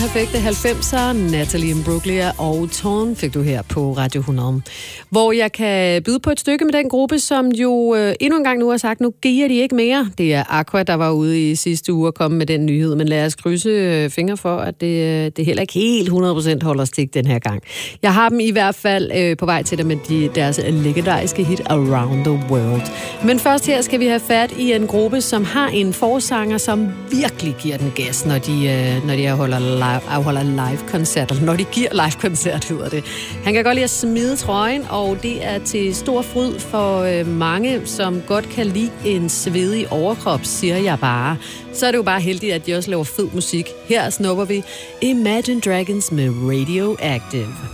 Perfekte 90'er, Natalie Imbruglia og Torn fik du her på Radio 100. Hvor jeg kan byde på et stykke med den gruppe, som jo endnu en gang nu har sagt, nu giver de ikke mere. Det er Aqua, der var ude i sidste uge og kom med den nyhed, men lad os krydse fingre for, at det heller ikke helt 100% holder stik den her gang. Jeg har dem i hvert fald på vej til dig med deres legendariske hit Around the World. Men først her skal vi have fat i en gruppe, som har en forsanger, som virkelig giver den gas, når de afholder live-koncert, eller når de giver live-koncert, hedder det. Han kan godt lide at smide trøjen, og det er til stor fryd for mange, som godt kan lide en svedig overkrop, siger jeg bare. Så er det jo bare heldigt, at de også laver fed musik. Her snupper vi Imagine Dragons med Radioactive.